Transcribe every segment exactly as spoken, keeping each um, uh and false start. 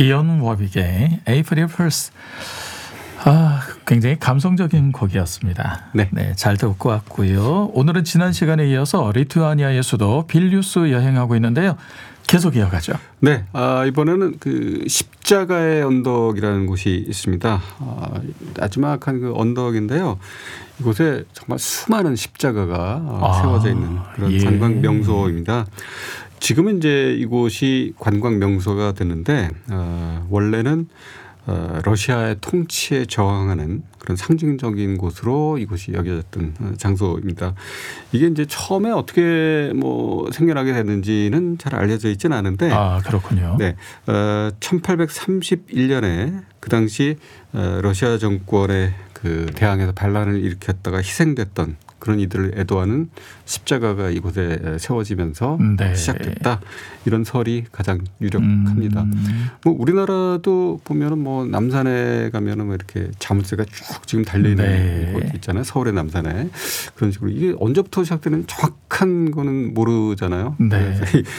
디온 워빅의 April First. 아, 굉장히 감성적인 곡이었습니다. 네. 네, 잘 듣고 왔고요. 오늘은 지난 시간에 이어서 리투아니아의 수도 빌뉴스 여행하고 있는데요. 계속 이어가죠. 네, 아, 이번에는 그 십자가의 언덕이라는 곳이 있습니다. 아, 나지막한 그 언덕인데요. 이곳에 정말 수많은 십자가가 아, 세워져 있는 그런 예. 관광 명소입니다. 지금은 이제 이곳이 관광 명소가 됐는데 어, 원래는 어, 러시아의 통치에 저항하는 그런 상징적인 곳으로 이곳이 여겨졌던 장소입니다. 이게 이제 처음에 어떻게 뭐 생겨나게 됐는지는 잘 알려져 있지는 않은데, 아 그렇군요. 네, 어, 천팔백삼십일 년에 그 당시 어, 러시아 정권의 그 대항에서 반란을 일으켰다가 희생됐던 그런 이들을 애도하는 십자가가 이곳에 세워지면서 네. 시작됐다. 이런 설이 가장 유력합니다. 음. 뭐 우리나라도 보면은 뭐 남산에 가면은 뭐 이렇게 자물쇠가 쭉 지금 달려 있는 네. 곳 있잖아요. 서울의 남산에 그런 식으로 이게 언제부터 시작되는 정확한 거는 모르잖아요. 네.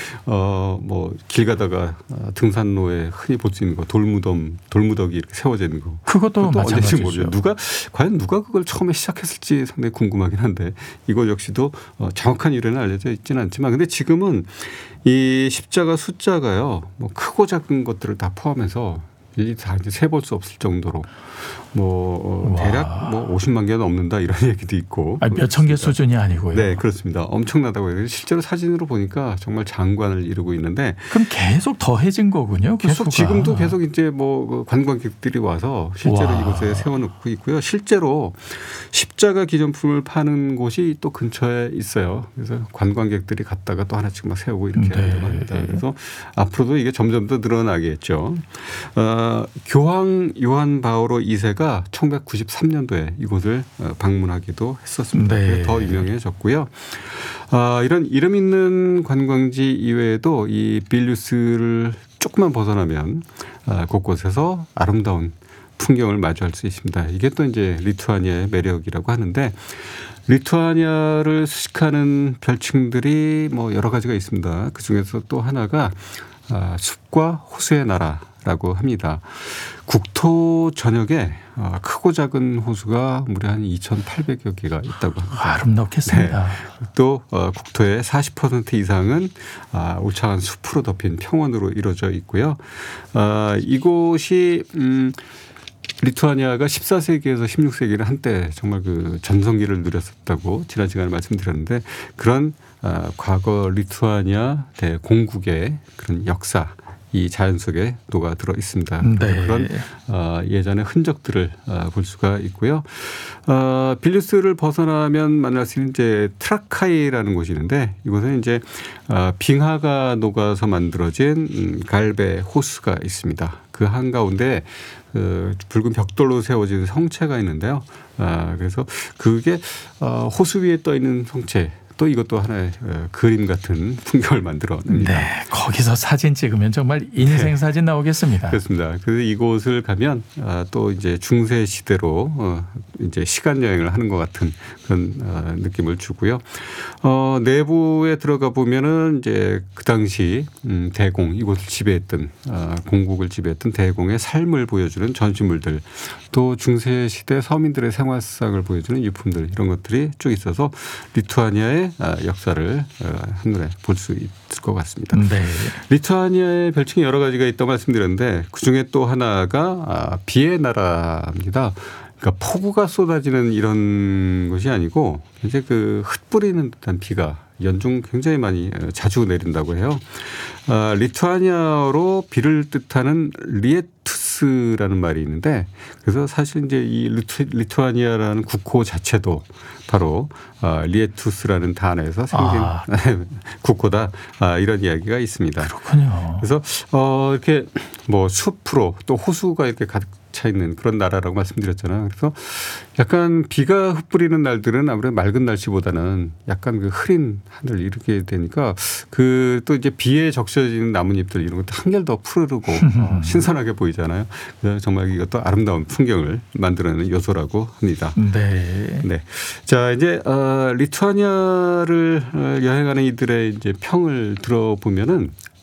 어뭐 길 가다가 등산로에 흔히 볼 수 있는 거 돌무덤 돌무더기 이렇게 세워져 있는 거. 그것도 마찬가지죠. 모르죠. 누가 과연 누가 그걸 처음에 시작했을지 상당히 궁금하긴 한데 이것 역시도 정확한 이유는 알려져 있지는 않지만 근데 지금은 이 십자가 숫자가요. 뭐 크고 작은 것들을 다 포함해서 일일이 다 이제 세볼 수 없을 정도로 뭐 대략 뭐 오십만 개가 넘는다 이런 얘기도 있고. 몇 천 개 수준이 아니고요. 네, 그렇습니다. 엄청나다고 해요. 실제로 사진으로 보니까 정말 장관을 이루고 있는데. 그럼 계속 더해진 거군요. 그 계속 수가. 지금도 계속 이제 뭐 관광객들이 와서 실제로 와. 이곳에 세워놓고 있고요. 실제로 십자가 기념품을 파는 곳이 또 근처에 있어요. 그래서 관광객들이 갔다가 또 하나씩 막 세우고 이렇게 네. 한다고 합니다. 그래서 앞으로도 이게 점점 더 늘어나겠죠. 어, 교황 요한 바오로 이 세가 천구백구십삼 년도에 이곳을 방문하기도 했었습니다. 네. 더 유명해졌고요. 어, 이런 이름 있는 관광지 이외에도 이 빌뉴스를 조금만 벗어나면 어, 곳곳에서 아름다운 풍경을 마주할 수 있습니다. 이게 또 이제 리투아니아의 매력이라고 하는데 리투아니아를 수식하는 별칭들이 뭐 여러 가지가 있습니다. 그 중에서 또 하나가 어, 숲과 호수의 나라라고 합니다. 국토 전역에 크고 작은 호수가 무려 한 이천팔백여 개가 있다고 합니다. 아름답겠습니다. 네. 또 국토의 사십 퍼센트 이상은 울창한 숲으로 덮인 평원으로 이루어져 있고요. 이곳이 음 리투아니아가 십사 세기에서 십육 세기를 한때 정말 그 전성기를 누렸었다고 지난 시간에 말씀드렸는데 그런 과거 리투아니아 대공국의 그런 역사 이 자연 속에 녹아 들어 있습니다. 네. 그런 예전의 흔적들을 볼 수가 있고요. 빌뉴스를 벗어나면 만날 수 있는 이제 트라카이라는 곳이 있는데 이곳은 이제 빙하가 녹아서 만들어진 갈베 호수가 있습니다. 그 한가운데 그 붉은 벽돌로 세워진 성체가 있는데요. 그래서 그게 호수 위에 떠 있는 성체. 또 이것도 하나의 그림 같은 풍경을 만들어냅니다. 네, 거기서 사진 찍으면 정말 인생 네. 사진 나오겠습니다. 그렇습니다. 그래서 이곳을 가면 또 이제 중세 시대로 이제 시간 여행을 하는 것 같은 그런 느낌을 주고요. 어, 내부에 들어가 보면은 이제 그 당시 대공 이곳을 지배했던 공국을 지배했던 대공의 삶을 보여주는 전시물들, 또 중세 시대 서민들의 생활상을 보여주는 유품들 이런 것들이 쭉 있어서 리투아니아의 역사를 한눈에 볼 수 있을 것 같습니다. 네. 리투아니아의 별칭이 여러 가지가 있다고 말씀드렸는데 그중에 또 하나가 비의 나라입니다. 그러니까 폭우가 쏟아지는 이런 것이 아니고 이제 그 흩뿌리는 듯한 비가 연중 굉장히 많이 자주 내린다고 해요. 아, 리투아니아로 비를 뜻하는 리에투스라는 말이 있는데 그래서 사실 이제 이 리투, 리투아니아라는 국호 자체도 바로 아, 리에투스라는 단어에서 생긴 아. 국호다 아, 이런 이야기가 있습니다. 그렇군요. 그래서 어, 이렇게 뭐 숲으로 또 호수가 이렇게 가득 차 있는 그런 나라라고 말씀드렸잖아요. 그래서 약간 비가 흩뿌리는 날들은 아무래도 맑은 날씨보다는 약간 그 흐린 하늘 이렇게 되니까 그 또 이제 비에 적셔지는 나뭇잎들 이런 것도 한결 더 푸르르고 어, 신선하게 보이잖아요. 그래서 정말 이것도 아름다운 풍경을 만들어내는 요소라고 합니다. 네. 네. 자 이제 어, 리투아니아를 여행하는 이들의 이제 평을 들어보면은.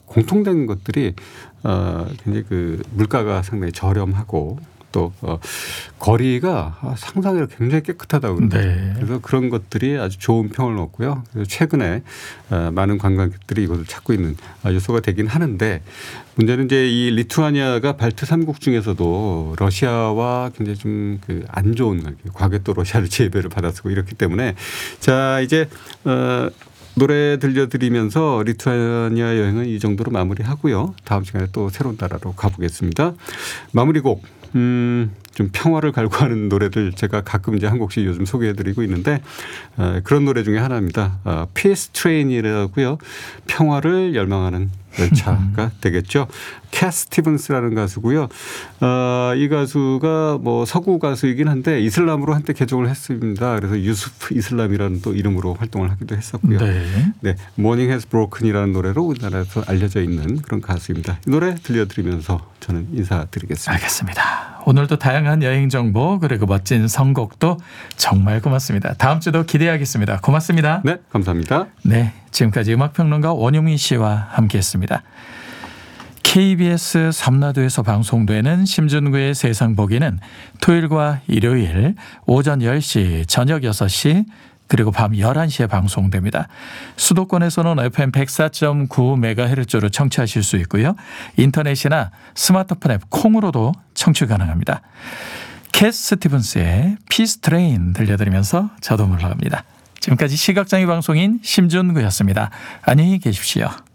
공통된 것들이 어, 굉장히 그 물가가 상당히 저렴하고 또 어, 거리가 상상외로 굉장히 깨끗하다고 그러죠. 네. 그래서 그런 것들이 아주 좋은 평을 얻고요. 그래서 최근에 어, 많은 관광객들이 이것을 찾고 있는 요소가 되긴 하는데 문제는 이제 이 리투아니아가 발트 삼 국 중에서도 러시아와 굉장히 좀 그 안 좋은 관계, 과거에 또 러시아를 제배를 받았고 이렇기 때문에 자 이제 어, 노래 들려드리면서 리투아니아 여행은 이 정도로 마무리하고요. 다음 시간에 또 새로운 나라로 가보겠습니다. 마무리곡. 음, 좀 평화를 갈구하는 노래들 제가 가끔 이제 한 곡씩 요즘 소개해드리고 있는데 어, 그런 노래 중에 하나입니다. 어, Peace Train이라고요. 평화를 열망하는 열차가 되겠죠. 캣 스티븐스라는 가수고요. 어, 이 가수가 뭐 서구 가수이긴 한데 이슬람으로 한때 개종을 했습니다. 그래서 유수프 이슬람이라는 또 이름으로 활동을 하기도 했었고요. 네. 네, Morning Has Broken이라는 노래로 우리나라에서 알려져 있는 그런 가수입니다. 이 노래 들려드리면서 저는 인사드리겠습니다. 알겠습니다. 오늘도 다양한 여행 정보 그리고 멋진 선곡도 정말 고맙습니다. 다음 주도 기대하겠습니다. 고맙습니다. 네, 감사합니다. 네, 지금까지 음악평론가 원용민 씨와 함께했습니다. 케이비에스 삼라디오에서 방송되는 심준구의 세상 보기는 토요일과 일요일 오전 열 시, 저녁 여섯 시 그리고 밤 열한 시에 방송됩니다. 수도권에서는 에프엠 백사 점 구 메가헤르츠로 청취하실 수 있고요. 인터넷이나 스마트폰 앱 콩으로도 청취 가능합니다. 캣 스티븐스의 피스 트레인 들려드리면서 저도 물러갑니다. 지금까지 시각장애 방송인 심준구였습니다. 안녕히 계십시오.